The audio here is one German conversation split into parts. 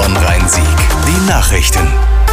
Bonn-Rhein-Sieg. Die Nachrichten.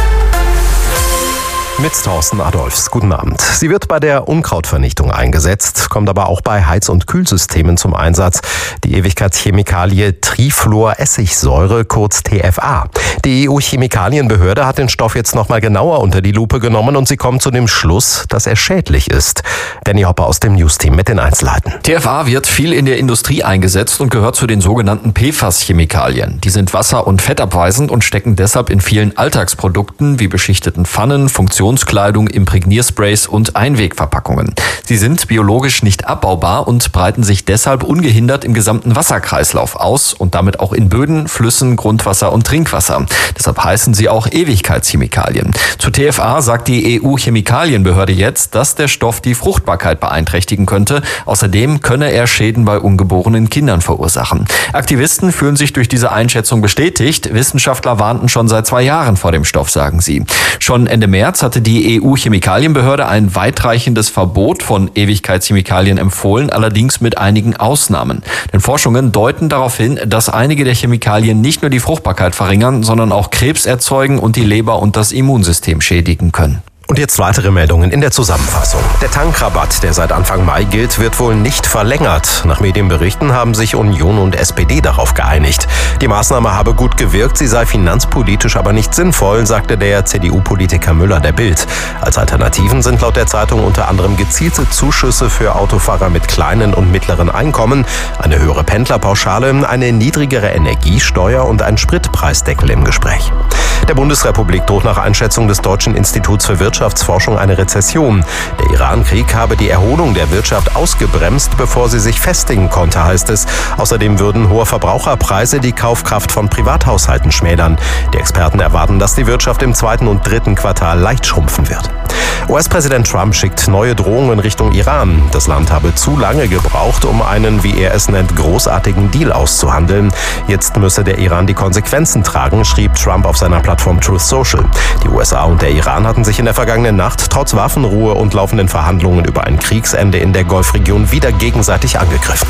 Mit Thorsten Adolphs. Guten Abend. Sie wird bei der Unkrautvernichtung eingesetzt, kommt aber auch bei Heiz- und Kühlsystemen zum Einsatz. Die Ewigkeitschemikalie Trifluoressigsäure, kurz TFA. Die EU-Chemikalienbehörde hat den Stoff jetzt nochmal genauer unter die Lupe genommen und sie kommt zu dem Schluss, dass er schädlich ist. Danny Hopper aus dem News-Team mit den Einzelheiten. TFA wird viel in der Industrie eingesetzt und gehört zu den sogenannten PFAS-Chemikalien. Die sind wasser- und fettabweisend und stecken deshalb in vielen Alltagsprodukten wie beschichteten Pfannen, Funktionskleidung, Imprägniersprays und Einwegverpackungen. Sie sind biologisch nicht abbaubar und breiten sich deshalb ungehindert im gesamten Wasserkreislauf aus und damit auch in Böden, Flüssen, Grundwasser und Trinkwasser. Deshalb heißen sie auch Ewigkeitschemikalien. Zu TFA sagt die EU-Chemikalienbehörde jetzt, dass der Stoff die Fruchtbarkeit beeinträchtigen könnte. Außerdem könne er Schäden bei ungeborenen Kindern verursachen. Aktivisten fühlen sich durch diese Einschätzung bestätigt. Wissenschaftler warnten schon seit 2 Jahren vor dem Stoff, sagen sie. Schon Ende März hatte die EU-Chemikalienbehörde ein weitreichendes Verbot von Ewigkeitschemikalien empfohlen, allerdings mit einigen Ausnahmen. Denn Forschungen deuten darauf hin, dass einige der Chemikalien nicht nur die Fruchtbarkeit verringern, sondern auch Krebs erzeugen und die Leber und das Immunsystem schädigen können. Und jetzt weitere Meldungen in der Zusammenfassung. Der Tankrabatt, der seit Anfang Mai gilt, wird wohl nicht verlängert. Nach Medienberichten haben sich Union und SPD darauf geeinigt. Die Maßnahme habe gut gewirkt, sie sei finanzpolitisch aber nicht sinnvoll, sagte der CDU-Politiker Müller der Bild. Als Alternativen sind laut der Zeitung unter anderem gezielte Zuschüsse für Autofahrer mit kleinen und mittleren Einkommen, eine höhere Pendlerpauschale, eine niedrigere Energiesteuer und ein Spritpreisdeckel im Gespräch. Der Bundesrepublik droht nach Einschätzung des Deutschen Instituts für Wirtschaftsforschung eine Rezession. Der Iran-Krieg habe die Erholung der Wirtschaft ausgebremst, bevor sie sich festigen konnte, heißt es. Außerdem würden hohe Verbraucherpreise die Kaufkraft von Privathaushalten schmälern. Die Experten erwarten, dass die Wirtschaft im 2. und 3. Quartal leicht schrumpfen wird. US-Präsident Trump schickt neue Drohungen Richtung Iran. Das Land habe zu lange gebraucht, um einen, wie er es nennt, großartigen Deal auszuhandeln. Jetzt müsse der Iran die Konsequenzen tragen, schrieb Trump auf seiner Plattform Truth Social. Die USA und der Iran hatten sich in der vergangenen Nacht trotz Waffenruhe und laufenden Verhandlungen über ein Kriegsende in der Golfregion wieder gegenseitig angegriffen.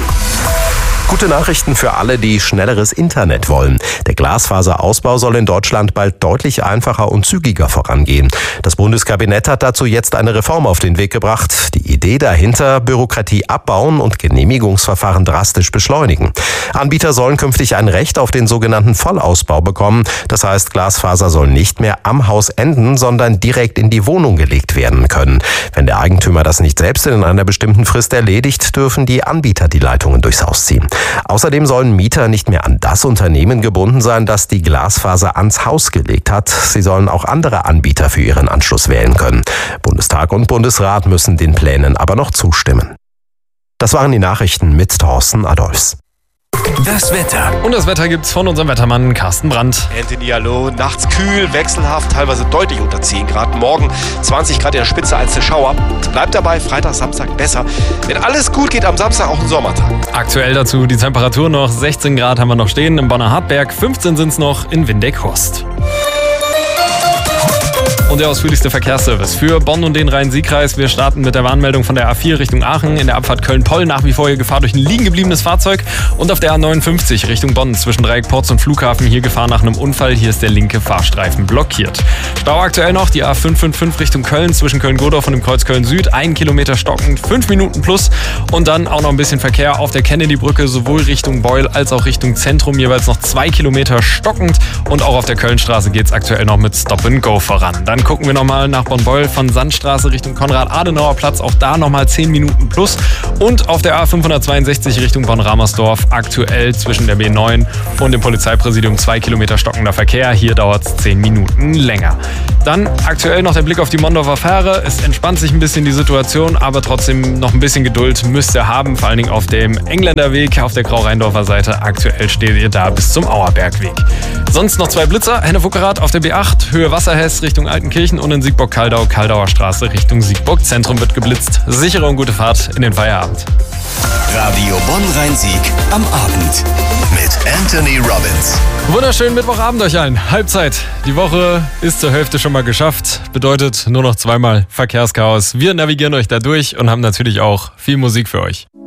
Gute Nachrichten für alle, die schnelleres Internet wollen. Der Glasfaserausbau soll in Deutschland bald deutlich einfacher und zügiger vorangehen. Das Bundeskabinett hat dazu jetzt eine Reform auf den Weg gebracht. Die Idee dahinter: Bürokratie abbauen und Genehmigungsverfahren drastisch beschleunigen. Anbieter sollen künftig ein Recht auf den sogenannten Vollausbau bekommen. Das heißt, Glasfaser soll nicht mehr am Haus enden, sondern direkt in die Wohnung gelegt werden können. Wenn der Eigentümer das nicht selbst in einer bestimmten Frist erledigt, dürfen die Anbieter die Leitungen durchs Haus ziehen. Außerdem sollen Mieter nicht mehr an das Unternehmen gebunden sein, das die Glasfaser ans Haus gelegt hat. Sie sollen auch andere Anbieter für ihren Anschluss wählen können. Bundestag und Bundesrat müssen den Plänen aber noch zustimmen. Das waren die Nachrichten mit Thorsten Adolphs. Das Wetter. Und das Wetter gibt's von unserem Wettermann Carsten Brandt. Anthony, hallo. Nachts kühl, wechselhaft, teilweise deutlich unter 10 Grad. Morgen 20 Grad in der Spitze als der Schauer. Bleibt dabei, Freitag, Samstag besser. Wenn alles gut geht, am Samstag auch ein Sommertag. Aktuell dazu die Temperatur noch 16 Grad haben wir noch stehen im Bonner Hartberg. 15 sind's noch in Windeck-Horst. Und der ausführlichste Verkehrsservice für Bonn und den Rhein-Sieg-Kreis. Wir starten mit der Warnmeldung von der A4 Richtung Aachen. In der Abfahrt Köln-Poll nach wie vor hier Gefahr durch ein liegen gebliebenes Fahrzeug. Und auf der A59 Richtung Bonn zwischen Dreieck Porz und Flughafen hier Gefahr nach einem Unfall. Hier ist der linke Fahrstreifen blockiert. Stau aktuell noch die A555 Richtung Köln zwischen Köln-Godorf und dem Kreuz Köln-Süd. 1 Kilometer stockend, 5 Minuten plus. Und dann auch noch ein bisschen Verkehr auf der Kennedy-Brücke, sowohl Richtung Beul als auch Richtung Zentrum. Jeweils noch 2 Kilometer stockend. Und auch auf der Kölnstraße geht es aktuell noch mit Stop and Go voran. Dann gucken wir nochmal nach Bonn-Beul von Sandstraße Richtung Konrad-Adenauer-Platz. Auch da nochmal 10 Minuten plus. Und auf der A562 Richtung Bonn-Ramersdorf aktuell zwischen der B9 und dem Polizeipräsidium 2 Kilometer stockender Verkehr. Hier dauert es 10 Minuten länger. Dann aktuell noch der Blick auf die Mondorfer Fähre. Es entspannt sich ein bisschen die Situation, aber trotzdem noch ein bisschen Geduld müsst ihr haben. Vor allen Dingen auf dem Engländerweg, auf der Grau-Rheindorfer Seite. Aktuell steht ihr da bis zum Auerbergweg. Sonst noch 2 Blitzer. Henne-Fuckerath auf der B8, Höhe Wasserhess Richtung Altenkirchen und in Siegburg-Kaldau, Kaldauer Straße Richtung Siegburg-Zentrum wird geblitzt. Sichere und gute Fahrt in den Feierabend. Radio Bonn-Rhein-Sieg am Abend mit Anthony Robbins. Wunderschönen Mittwochabend euch allen. Halbzeit. Die Woche ist zur Hälfte schon mal geschafft. Bedeutet nur noch 2-mal Verkehrschaos. Wir navigieren euch da durch und haben natürlich auch viel Musik für euch.